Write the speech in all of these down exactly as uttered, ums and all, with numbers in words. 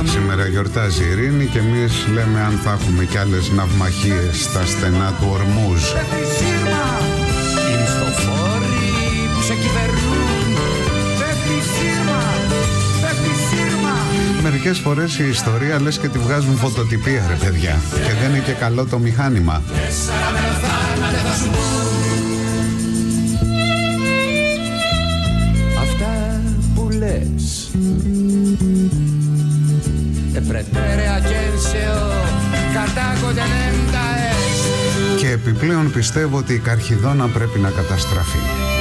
Σήμερα γιορτάζει η Ειρήνη και εμείς λέμε αν θα έχουμε κι άλλες ναυμαχίες στα στενά του Ορμούζ. Είναι στο φόρι που σε κυβερνούν. Μερικές φορές η ιστορία λες και τη βγάζουν φωτοτυπία, ρε παιδιά, και δεν είναι και καλό το μηχάνημα. Αυτά που λες και επιπλέον πιστεύω ότι η Καρχιδόνα πρέπει να καταστραφεί.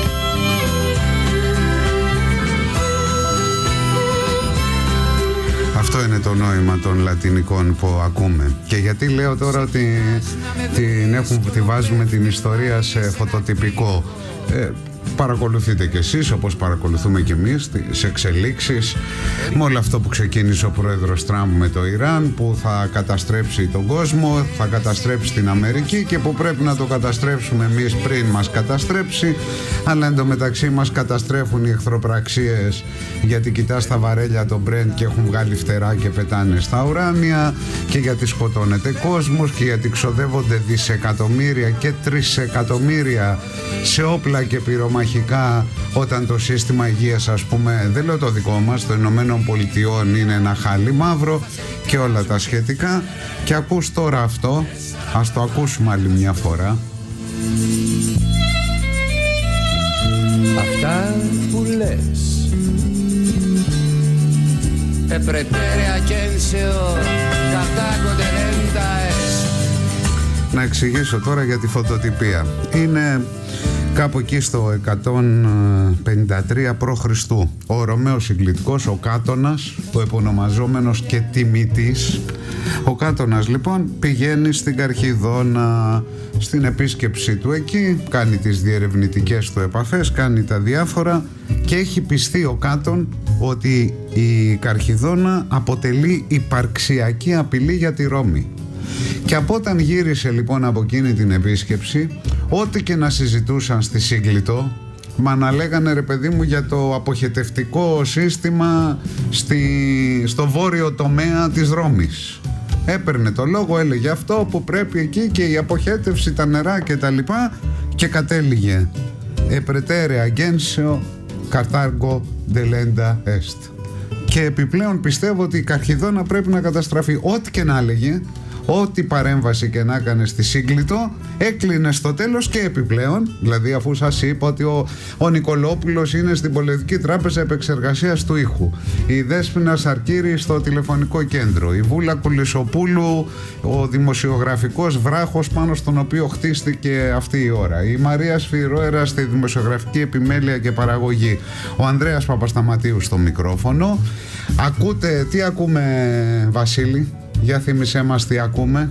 Αυτό είναι το νόημα των λατινικών που ακούμε. Και γιατί λέω τώρα ότι την έχουν, τη βάζουμε την ιστορία σε φωτοτυπικό. Ε, Παρακολουθείτε κι εσείς, όπως παρακολουθούμε κι εμείς, τις εξελίξεις με όλο αυτό που ξεκίνησε ο πρόεδρος Τραμπ με το Ιράν, που θα καταστρέψει τον κόσμο, θα καταστρέψει την Αμερική και που πρέπει να το καταστρέψουμε εμείς πριν μας καταστρέψει. Αλλά εντωμεταξύ μας καταστρέφουν οι εχθροπραξίες, γιατί κοιτάς τα βαρέλια των Brent και έχουν βγάλει φτερά και πετάνε στα ουράνια, και γιατί σκοτώνεται κόσμος, και γιατί ξοδεύονται δισεκατομμύρια και τρισεκατομμύρια σε όπλα και πυρομαχικά, όταν το σύστημα υγείας, ας πούμε, δεν λέω το δικό μας, των Ηνωμένων Πολιτειών, είναι ένα χάλι μαύρο και όλα τα σχετικά. Και ακούς τώρα αυτό, ας το ακούσουμε άλλη μια φορά. Αυτά που λες επρετέρεα κένσεο κατάγονται ρένταες. Να εξηγήσω τώρα για τη φωτοτυπία. Είναι κάπου εκεί στο εκατόν πενήντα τρία π.Χ. ο Ρωμαίος συγκλητικός, ο Κάτωνας, ο επωνομαζόμενος και τιμητής. Ο Κάτωνας λοιπόν πηγαίνει στην Καρχιδόνα στην επίσκεψή του εκεί, κάνει τις διερευνητικές του επαφές, κάνει τα διάφορα και έχει πιστεί ο Κάτων ότι η Καρχιδόνα αποτελεί υπαρξιακή απειλή για τη Ρώμη. Και από όταν γύρισε λοιπόν από εκείνη την επίσκεψη, ό,τι και να συζητούσαν στη Σύγκλιτο, μα να λέγανε, ρε παιδί μου, για το αποχετευτικό σύστημα στη, στο βόρειο τομέα της Ρώμης. Έπαιρνε το λόγο, έλεγε αυτό που πρέπει εκεί και η αποχέτευση, τα νερά και τα λοιπά, και κατέληγε «Επρετέρε agensio Carthago delenda est». Και επιπλέον πιστεύω ότι η Καρχιδόνα πρέπει να καταστραφεί. Ό,τι και να έλεγε, ό,τι παρέμβαση και να έκανε στη Σύγκλιτο, έκλεινε στο τέλος. Και επιπλέον, δηλαδή αφού σας είπα ότι ο, ο Νικολόπουλος είναι στην Πολιτική Τράπεζα Επεξεργασίας του Ήχου, η Δέσποινα Σαρκύρη στο τηλεφωνικό κέντρο, η Βούλα Κουλισοπούλου, ο δημοσιογραφικός βράχος πάνω στον οποίο χτίστηκε αυτή η ώρα, η Μαρία Σφυρώερα στη δημοσιογραφική επιμέλεια και παραγωγή, ο Ανδρέας Παπασταματίου στο μικρόφωνο. Ακούτε, τι ακούμε, Βασίλη? Για θύμισέ μας τι ακούμε.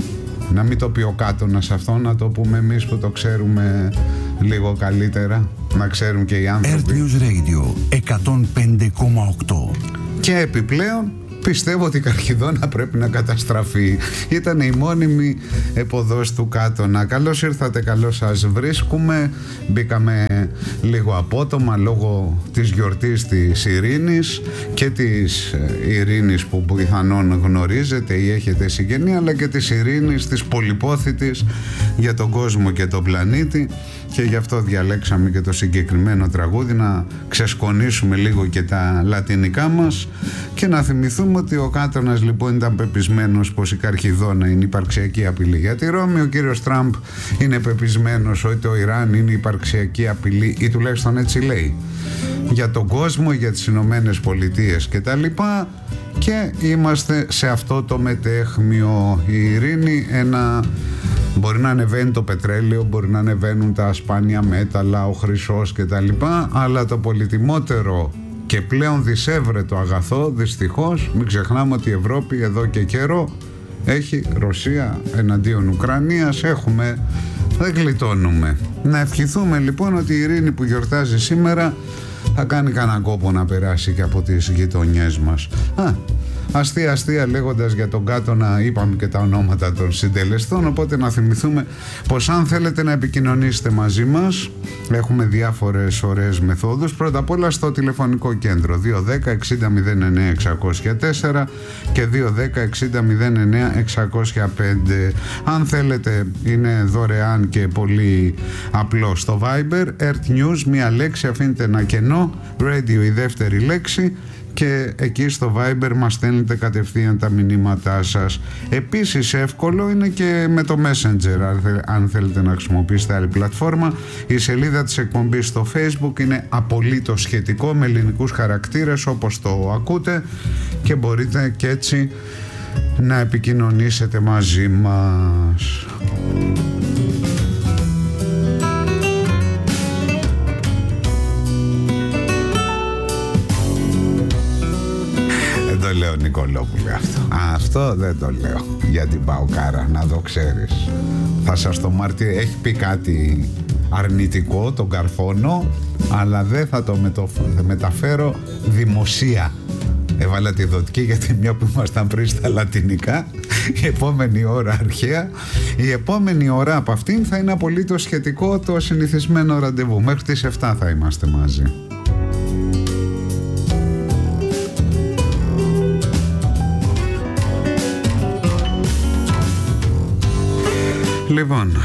Να μην το πει ο Κάτωνας αυτό, να το πούμε εμείς που το ξέρουμε λίγο καλύτερα. Να ξέρουν και οι άνθρωποι. Earth News Radio εκατόν πέντε κόμμα οκτώ. Και επιπλέον πιστεύω ότι η Καρχιδόνα πρέπει να καταστραφεί. Ήταν η μόνιμη εποδός του Κάτωνα. Καλώς ήρθατε, καλώς σας βρίσκουμε. Μπήκαμε λίγο απότομα λόγω της γιορτής της Ειρήνης και της Ειρήνης που πιθανόν γνωρίζετε ή έχετε συγγενή, αλλά και της Ειρήνης της πολυπόθητης για τον κόσμο και τον πλανήτη. Και γι' αυτό διαλέξαμε και το συγκεκριμένο τραγούδι, να ξεσκονίσουμε λίγο και τα λατινικά μας και να θυμηθούμε ότι ο Κάτωνας λοιπόν ήταν πεπισμένος πως η Καρχιδόνα είναι υπαρξιακή απειλή για τη Ρώμη. Ο κύριος Τραμπ είναι πεπισμένος ότι το Ιράν είναι υπαρξιακή απειλή, ή τουλάχιστον έτσι λέει, για τον κόσμο, για τις Ηνωμένες Πολιτείες και τα λοιπά. Και είμαστε σε αυτό το μετέχμιο. Η Ειρήνη, ένα... Μπορεί να ανεβαίνει το πετρέλαιο, μπορεί να ανεβαίνουν τα σπάνια μέταλλα, ο χρυσός και τα λοιπά, αλλά το πολυτιμότερο και πλέον δυσέβρετο αγαθό, δυστυχώς, μην ξεχνάμε ότι η Ευρώπη εδώ και καιρό έχει Ρωσία εναντίον Ουκρανίας, έχουμε, δεν γλιτώνουμε. Να ευχηθούμε λοιπόν ότι η Ειρήνη που γιορτάζει σήμερα θα κάνει κανένα κόπο να περάσει και από τις γειτονιές μας. Α, αστεία αστεία λέγοντας για τον Κάτωνα, είπαμε και τα ονόματα των συντελεστών, οπότε να θυμηθούμε πως αν θέλετε να επικοινωνήσετε μαζί μας έχουμε διάφορες ωραίες μεθόδους. Πρώτα απ' όλα στο τηλεφωνικό κέντρο δύο ένα μηδέν εξήντα μηδέν εννέα εξακόσια τέσσερα και δύο ένα μηδέν εξήντα μηδέν εννέα εξακόσια πέντε. Αν θέλετε είναι δωρεάν και πολύ απλό στο Viber, Earth News, μία λέξη, αφήνετε ένα κενό, Radio η δεύτερη λέξη, και εκεί στο Viber μας στέλνετε κατευθείαν τα μηνύματά σας. Επίσης εύκολο είναι και με το Messenger, αν θέλετε να χρησιμοποιήσετε άλλη πλατφόρμα. Η σελίδα της εκπομπής στο Facebook είναι απολύτως σχετικό, με ελληνικούς χαρακτήρες όπως το ακούτε, και μπορείτε και έτσι να επικοινωνήσετε μαζί μας. Δεν το λέω Νικολόπουλε αυτό. Α, αυτό δεν το λέω για την Παοκάρα, να το ξέρεις. Θα σας το μάρτυρε. Έχει πει κάτι αρνητικό τον Καρφώνο, αλλά δεν θα το μεταφέρω δημοσία. Έβαλα τη δοτική γιατί μια που ήμασταν πριν στα λατινικά, η επόμενη ώρα αρχαία, η επόμενη ώρα από αυτήν θα είναι απολύτως σχετικό το συνηθισμένο ραντεβού. Μέχρι τις εφτά θα είμαστε μαζί. Λοιπόν,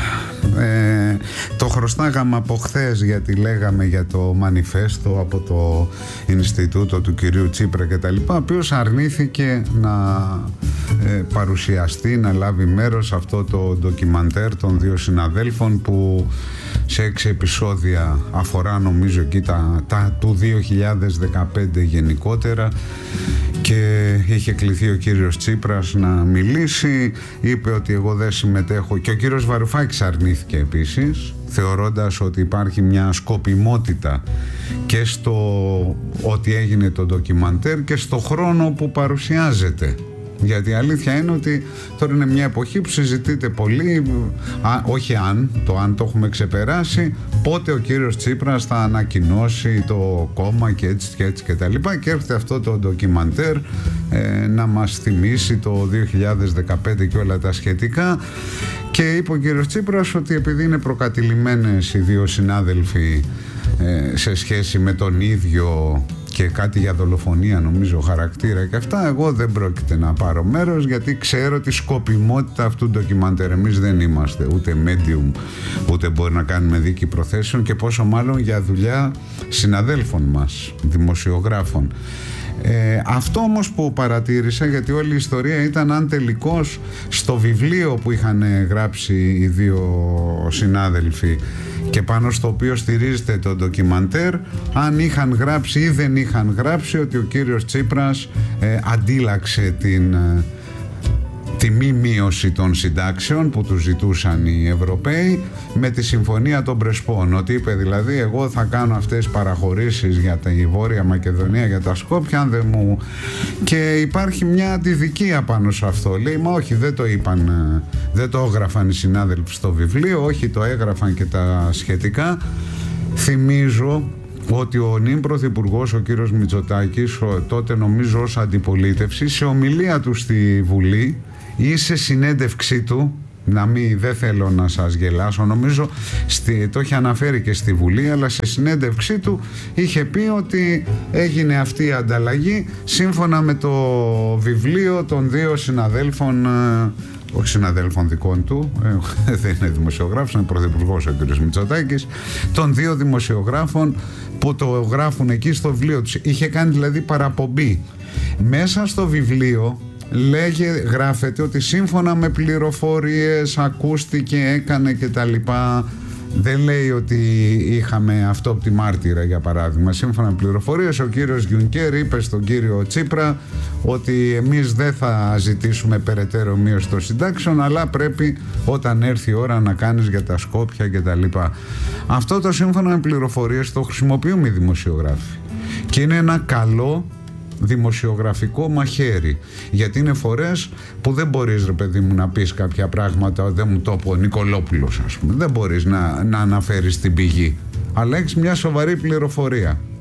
ε, το χρωστάγαμε από χθες, γιατί λέγαμε για το μανιφέστο από το Ινστιτούτο του κυρίου Τσίπρα και τα λοιπά, ο οποίος αρνήθηκε να ε, παρουσιαστεί, να λάβει μέρος σε αυτό το ντοκιμαντέρ των δύο συναδέλφων που σε έξι επεισόδια αφορά, νομίζω εκεί τα, τα του δύο χιλιάδες δεκαπέντε γενικότερα, και είχε κληθεί ο κύριος Τσίπρας να μιλήσει. Είπε ότι εγώ δεν συμμετέχω, και ο κύριος Βαρουφάκης αρνήθηκε επίσης, θεωρώντας ότι υπάρχει μια σκοπιμότητα και στο ότι έγινε το ντοκιμαντέρ και στο χρόνο που παρουσιάζεται. Γιατί η αλήθεια είναι ότι τώρα είναι μια εποχή που συζητείται πολύ, α, όχι αν, το αν το έχουμε ξεπεράσει, πότε ο κύριος Τσίπρας θα ανακοινώσει το κόμμα και έτσι και έτσι και τα λοιπά, και έρχεται αυτό το ντοκιμαντέρ ε, να μας θυμίσει το δύο χιλιάδες δεκαπέντε και όλα τα σχετικά. Και είπε ο κύριος Τσίπρας ότι επειδή είναι προκατηλημένες οι δύο συνάδελφοι ε, σε σχέση με τον ίδιο και κάτι για δολοφονία νομίζω χαρακτήρα και αυτά, εγώ δεν πρόκειται να πάρω μέρος, γιατί ξέρω τη σκοπιμότητα αυτού του ντοκιμαντέρ. Εμείς δεν είμαστε ούτε medium, ούτε μπορεί να κάνουμε δίκη προθέσεων, και πόσο μάλλον για δουλειά συναδέλφων μας, δημοσιογράφων. Ε, αυτό όμως που παρατήρησα, γιατί όλη η ιστορία ήταν αν τελικώς στο βιβλίο που είχαν γράψει οι δύο συνάδελφοι και πάνω στο οποίο στηρίζεται το ντοκιμαντέρ, αν είχαν γράψει ή δεν είχαν γράψει ότι ο κύριος Τσίπρας ε, αντίλαξε την ε, τη μη μείωση των συντάξεων που του ζητούσαν οι Ευρωπαίοι με τη Συμφωνία των Πρεσπών. Ότι είπε δηλαδή, εγώ θα κάνω αυτές τις παραχωρήσεις για τη Βόρεια Μακεδονία, για τα Σκόπια, αν δεν μου... Και υπάρχει μια αντιδικία πάνω σε αυτό. Λέει, μα όχι, δεν το είπαν, δεν το έγραφαν οι συνάδελφοι στο βιβλίο, όχι, το έγραφαν και τα σχετικά. Θυμίζω ότι ο νυν πρωθυπουργός, ο κύριος Μητσοτάκης, τότε νομίζω ως αντιπολίτευση, σε ομιλία του στη Βουλή ή σε συνέντευξή του, να μην, δεν θέλω να σας γελάσω, νομίζω στη, το είχε αναφέρει και στη Βουλή, αλλά σε συνέντευξή του είχε πει ότι έγινε αυτή η ανταλλαγή σύμφωνα με το βιβλίο των δύο συναδέλφων, όχι συναδέλφων δικών του, δεν είναι δημοσιογράφος, είναι πρωθυπουργός ο κ. Μητσοτάκης, των δύο δημοσιογράφων που το γράφουν εκεί στο βιβλίο τους. Είχε κάνει δηλαδή παραπομπή. Μέσα στο βιβλίο λέγε, γράφεται ότι σύμφωνα με πληροφορίες ακούστηκε, έκανε και τα λοιπά. Δεν λέει ότι είχαμε αυτό από τη μάρτυρα, για παράδειγμα. Σύμφωνα με πληροφορίες, ο κύριος Γιουνκέρ είπε στον κύριο Τσίπρα ότι εμείς δεν θα ζητήσουμε περαιτέρω μείωση των συντάξεων, αλλά πρέπει όταν έρθει η ώρα να κάνεις για τα Σκόπια και τα λοιπά. Αυτό το σύμφωνα με πληροφορίες το χρησιμοποιούμε οι δημοσιογράφοι. Και είναι ένα καλό δημοσιογραφικό μαχαίρι, γιατί είναι φορές που δεν μπορείς, ρε παιδί μου, να πεις κάποια πράγματα, δεν μου το είπε ο Νικολόπουλος, ας πούμε, δεν μπορείς να, να αναφέρεις την πηγή, αλλά έχεις μια σοβαρή πληροφορία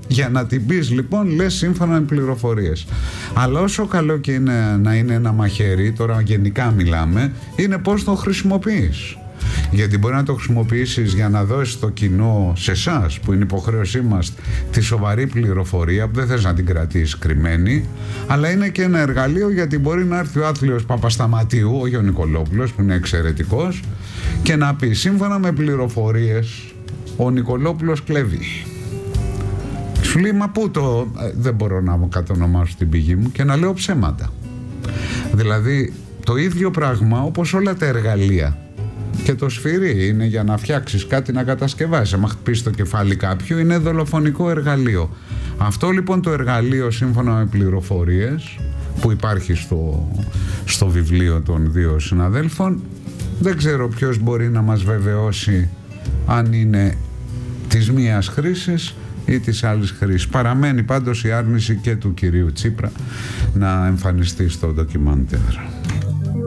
Για να την πεις λοιπόν λες σύμφωνα με πληροφορίες. Αλλά όσο καλό και είναι να είναι ένα μαχαίρι, τώρα γενικά μιλάμε, είναι πώς το χρησιμοποιείς. Γιατί μπορεί να το χρησιμοποιήσεις για να δώσεις στο κοινό, σε εσάς που είναι υποχρέωσή μας, τη σοβαρή πληροφορία που δεν θες να την κρατήσεις κρυμμένη, αλλά είναι και ένα εργαλείο γιατί μπορεί να έρθει ο άθλιος Παπασταματίου, όχι ο Νικολόπουλος που είναι εξαιρετικός, και να πει σύμφωνα με πληροφορίες ο Νικολόπουλος κλέβει. Σου λέει μα πού το, δεν μπορώ να κατονομάσω την πηγή μου, και να λέω ψέματα. Δηλαδή το ίδιο πράγμα όπως όλα τα εργαλεία. Και το σφυρί είναι για να φτιάξεις κάτι να κατασκευάσεις. Αν χτυπήσεις το κεφάλι κάποιου, είναι δολοφονικό εργαλείο. Αυτό λοιπόν το εργαλείο, σύμφωνα με πληροφορίες που υπάρχει στο, στο βιβλίο των δύο συναδέλφων, δεν ξέρω ποιος μπορεί να μας βεβαιώσει αν είναι της μίας χρήσης ή της άλλης χρήσης. Παραμένει πάντως η άρνηση και του κυρίου Τσίπρα να εμφανιστεί στο ντοκιμαντέρ.